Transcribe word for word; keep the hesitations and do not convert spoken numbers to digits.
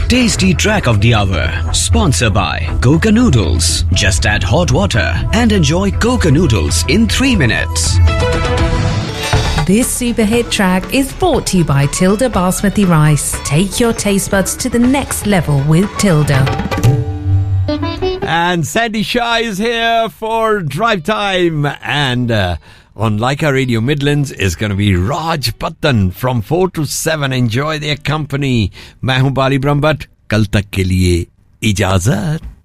Tasty track of the hour. Sponsored by Coca Noodles. Just add hot water and enjoy Coca Noodles in three minutes. This super hit track is brought to you by Tilda Basmati Rice. Take your taste buds to the next level with Tilda. And Sandy Shah is here for Drive Time. And uh, on Laika Radio Midlands is going to be Raj Pattan from four to seven. Enjoy their company. मैं हूं बाली ब्रह्मभट्ट. कल तक के लिए इजाजत.